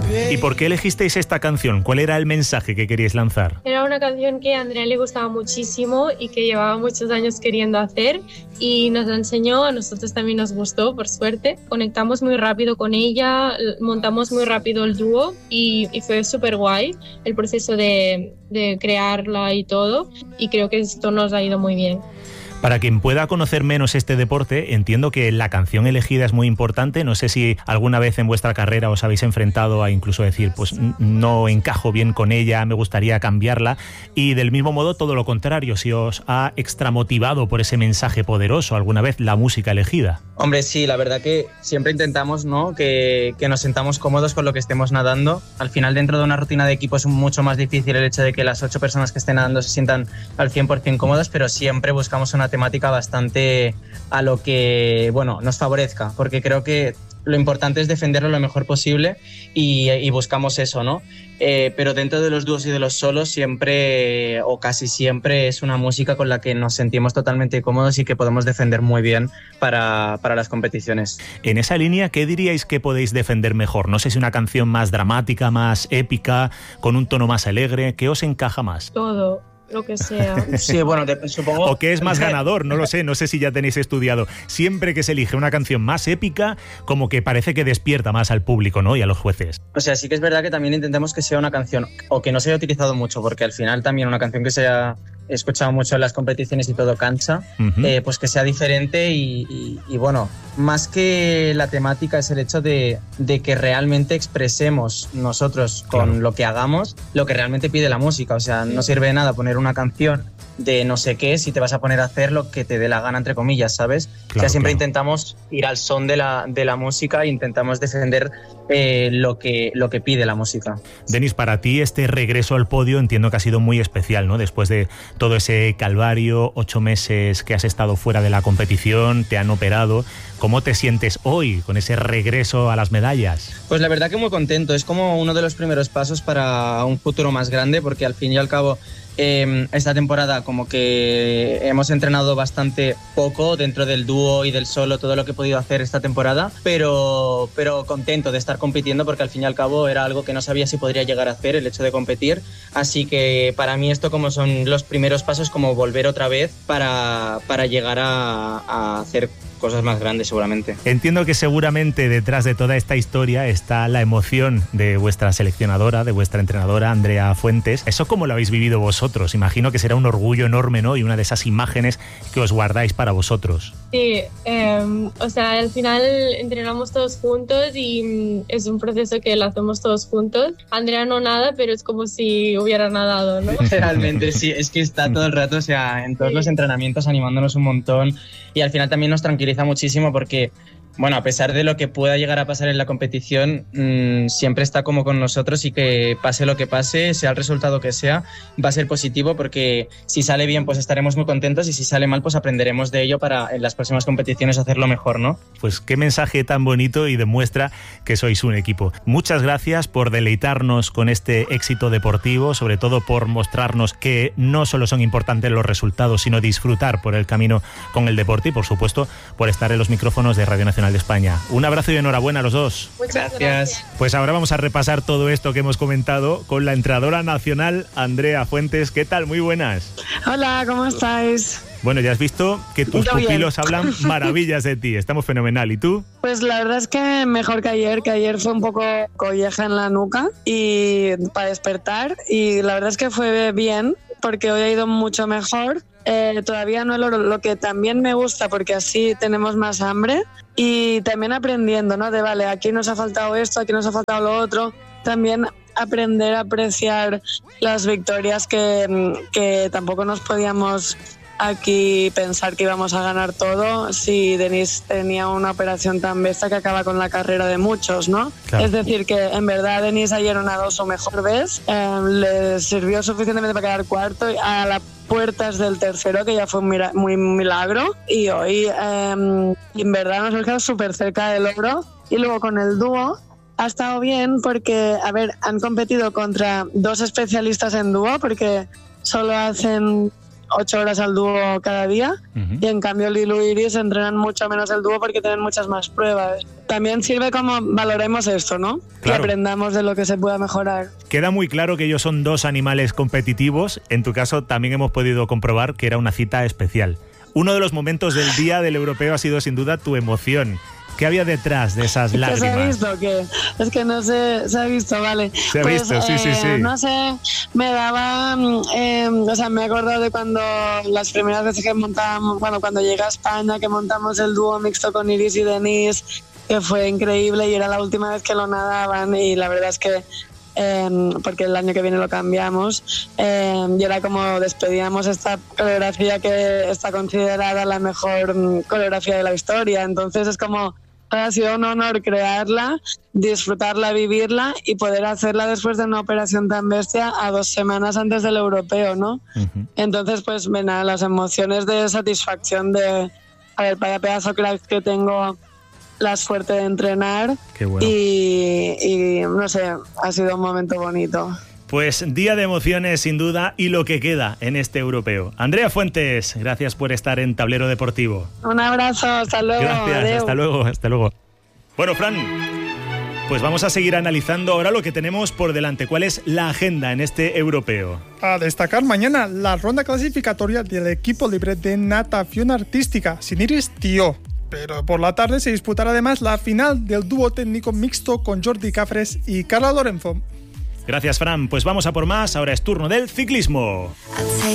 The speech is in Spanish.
¿Y por qué elegisteis esta canción? ¿Cuál era el mensaje que queríais lanzar? Era una canción que a Andrea le gustaba muchísimo y que llevaba muchos años queriendo hacer y nos la enseñó, a nosotros también nos gustó, por suerte. Conectamos muy rápido con ella, montamos muy rápido el dúo y fue súper guay el proceso de crearla y todo, y creo que esto nos ha ido muy bien. Para quien pueda conocer menos este deporte, entiendo que la canción elegida es muy importante. No sé si alguna vez en vuestra carrera os habéis enfrentado a incluso decir, pues no encajo bien con ella, me gustaría cambiarla. Y del mismo modo, todo lo contrario, si os ha extramotivado por ese mensaje poderoso alguna vez la música elegida. Hombre, sí, la verdad que siempre intentamos, ¿no?, que nos sentamos cómodos con lo que estemos nadando. Al final, dentro de una rutina de equipo es mucho más difícil el hecho de que las 8 personas que estén nadando se sientan al 100% cómodas, pero siempre buscamos una temática bastante a lo que, bueno, nos favorezca, porque creo que lo importante es defenderlo lo mejor posible y buscamos eso, ¿no? Pero dentro de los dúos y de los solos siempre o casi siempre es una música con la que nos sentimos totalmente cómodos y que podemos defender muy bien para las competiciones. En esa línea, ¿qué diríais que podéis defender mejor? No sé si una canción más dramática, más épica, con un tono más alegre, ¿qué os encaja más? Todo. Lo que sea. Sí, bueno, supongo... O que es más ganador, no lo sé, no sé si ya tenéis estudiado. Siempre que se elige una canción más épica, como que parece que despierta más al público, ¿no?, y a los jueces. O sea, sí que es verdad que también intentamos que sea una canción, o que no se haya utilizado mucho, porque al final también una canción que se haya escuchado mucho en las competiciones y todo cansa, pues que sea diferente y bueno, más que la temática es el hecho de que realmente expresemos nosotros con lo que hagamos lo que realmente pide la música. O sea, no sirve de nada poner una canción de no sé qué si te vas a poner a hacer lo que te dé la gana, entre comillas, ¿sabes? Claro, o sea, siempre intentamos ir al son de la música e intentamos defender lo que pide la música. Denis, para ti este regreso al podio entiendo que ha sido muy especial, ¿no? Después de todo ese calvario, 8 meses que has estado fuera de la competición, te han operado. ¿Cómo te sientes hoy con ese regreso a las medallas? Pues la verdad que muy contento. Es como uno de los primeros pasos para un futuro más grande, porque al fin y al cabo esta temporada como que hemos entrenado bastante poco dentro del dúo y del solo, todo lo que he podido hacer esta temporada, pero contento de estar compitiendo, porque al fin y al cabo era algo que no sabía si podría llegar a hacer, el hecho de competir. Así que para mí esto como son los primeros pasos, como volver otra vez para llegar a hacer cosas más grandes seguramente. Entiendo que seguramente detrás de toda esta historia está la emoción de vuestra seleccionadora, de vuestra entrenadora Andrea Fuentes. ¿Eso cómo lo habéis vivido vosotros? Imagino que será un orgullo enorme, ¿no? Y una de esas imágenes que os guardáis para vosotros. Sí, o sea, al final entrenamos todos juntos y es un proceso que lo hacemos todos juntos. Andrea no nada, pero es como si hubiera nadado, ¿no? Realmente sí, es que está todo el rato, o sea, en todos los entrenamientos animándonos un montón, y al final también nos tranquiliza muchísimo porque, bueno, a pesar de lo que pueda llegar a pasar en la competición, siempre está como con nosotros, y que pase lo que pase, sea el resultado que sea, va a ser positivo, porque si sale bien pues estaremos muy contentos, y si sale mal pues aprenderemos de ello para en las próximas competiciones hacerlo mejor, ¿no? Pues qué mensaje tan bonito, y demuestra que sois un equipo. Muchas gracias por deleitarnos con este éxito deportivo, sobre todo por mostrarnos que no solo son importantes los resultados, sino disfrutar por el camino con el deporte, y por supuesto por estar en los micrófonos de Radio Nacional de España. Un abrazo y enhorabuena a los dos. Muchas gracias. Pues ahora vamos a repasar todo esto que hemos comentado con la entrenadora nacional Andrea Fuentes. ¿Qué tal? Muy buenas. Hola, ¿cómo estáis? Bueno, ya has visto que tus pupilos hablan maravillas de ti. Estamos fenomenal. ¿Y tú? Pues la verdad es que mejor que ayer fue un poco colleja en la nuca y para despertar, y la verdad es que fue bien porque hoy ha ido mucho mejor. Todavía no es lo que también me gusta, porque así tenemos más hambre, y también aprendiendo, ¿no? De vale, aquí nos ha faltado esto, aquí nos ha faltado lo otro. También aprender a apreciar las victorias que tampoco nos podíamos aquí pensar que íbamos a ganar todo si Denis tenía una operación tan bestia que acaba con la carrera de muchos, ¿no? Claro. Es decir, que en verdad Denis ayer nadó su mejor vez, le sirvió suficientemente para quedar cuarto a las puertas del tercero, que ya fue muy milagro, y hoy en verdad nos hemos quedado súper cerca del oro. Y luego con el dúo ha estado bien porque, a ver, han competido contra 2 especialistas en dúo, porque solo hacen 8 horas al dúo cada día, y en cambio Lilu y Iris entrenan mucho menos el dúo porque tienen muchas más pruebas. También sirve como valoremos esto, ¿no? Claro. Que aprendamos de lo que se pueda mejorar. Queda muy claro que ellos son dos animales competitivos. En tu caso también hemos podido comprobar que era una cita especial. Uno de los momentos del día del europeo ha sido sin duda tu emoción. ¿Qué había detrás de esas lágrimas? ¿Se ha visto? ¿Qué? Es que no sé, se ha visto, vale. Se ha visto, sí. No sé, me daba, o sea, me he acordado de cuando las primeras veces que montábamos, bueno, cuando llegué a España, que montamos el dúo mixto con Iris y Denise, que fue increíble y era la última vez que lo nadaban, y la verdad es que porque el año que viene lo cambiamos, y era como despedíamos esta coreografía que está considerada la mejor coreografía de la historia. Entonces es como, ha sido un honor crearla, disfrutarla, vivirla y poder hacerla después de una operación tan bestia a 2 semanas antes del europeo, ¿no? Entonces pues nada, las emociones de satisfacción de, a ver, vaya pedazo crack que tengo, la suerte de entrenar. Qué bueno. Y no sé, ha sido un momento bonito. Pues día de emociones sin duda, y lo que queda en este europeo. Andrea Fuentes, gracias por estar en Tablero Deportivo. Un abrazo, hasta luego. Gracias, adeu. hasta luego. Bueno, Fran, pues vamos a seguir analizando ahora lo que tenemos por delante. ¿Cuál es la agenda en este europeo? A destacar mañana la ronda clasificatoria del equipo libre de natación artística, sin Iris Tió. Pero por la tarde se disputará además la final del dúo técnico mixto con Jordi Cafres y Carla Lorenzo. Gracias, Fran. Pues vamos a por más. Ahora es turno del ciclismo.